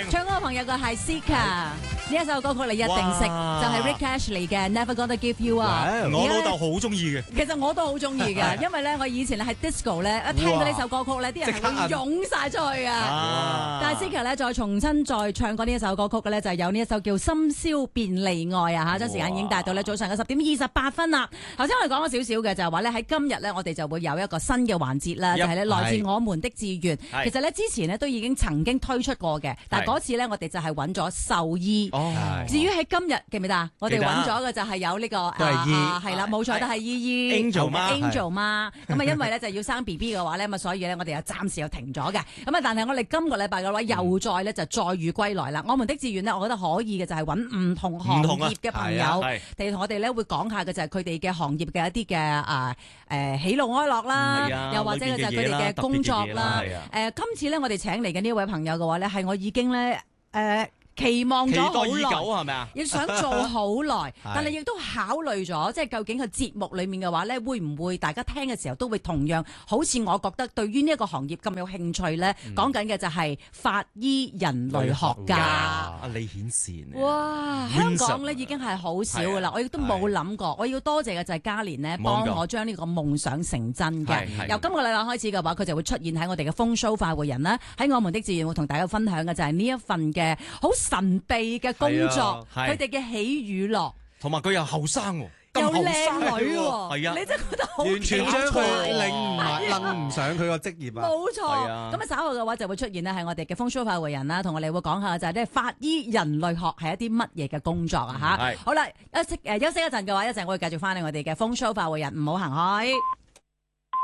唱歌嘅朋友嘅係 Sika， 呢一首歌曲你一定識，就係 Rick Astley 嘅 Never Gonna Give You Up。 我老豆好中意嘅。 其實我都好中意嘅，因為咧我以前咧喺 disco 咧一聽到呢首歌曲咧，啲人係會湧晒出去啊！但係 Sika 咧再重新再唱過呢一首歌曲嘅咧，就係有呢一首叫《深宵便離愛》啊嚇，將時間已經帶到咧早上嘅10:28啦。頭先我哋講咗少少嘅就係話咧喺今日咧，我哋就會有一個新嘅環節啦，就係咧來自我們的志願。其實咧之前咧都已經曾經推出過嘅，但係嗰次咧我哋就係揾咗獸醫。至於喺今日記唔記得啊？我哋揾咗嘅就係有呢個係啦，冇錯，都係姨姨 Angel 媽。 咁啊，因為咧就要生 BB 嘅話咧，咁啊所以咧我哋又暫時又停咗嘅。咁啊，但係我哋今個禮拜嘅話又再咧就再遇歸來啦。我們的志願呢，我覺得可以嘅就係揾唔同行業嘅朋友嚟同我哋咧會講下嘅就係佢哋嘅行業嘅一啲嘅喜怒哀樂啦，又或者就係佢哋嘅工作啦。今次咧我哋請嚟嘅呢位朋友嘅話咧，係我已經咧期望咗好耐，期待已久係咪啊？亦想做好耐，但係亦都考慮咗，即係究竟個節目裡面嘅話咧，會唔會大家聽嘅時候都會同樣好似我覺得對於呢一個行業咁有興趣咧？講緊嘅就係法醫人類學家阿李顯善。 哇！香港咧已經係好少噶啦，我亦都冇諗過。我要多謝嘅就係嘉蓮呢，幫我將呢個夢想成真嘅。由今個禮拜開始嘅話，佢就會出現喺我哋嘅風 show 快活人啦。喺我們的志願會同大家分享嘅就係呢一份嘅好神秘嘅工作，佢哋嘅喜與樂， 同埋佢又後生喎， 又靚女喎， 係啊， 你真係覺得好完全將佢拎唔上佢個職業啊！ 冇錯，咁啊稍後嘅話就會出現咧喺我哋嘅風 show 快活人啦，同我哋會講下就係咧法醫人類學係一啲乜嘢嘅工作啊嚇！好啦，休息一陣嘅話，一陣我會繼續翻嚟我哋嘅風 show 快活人，唔好行開。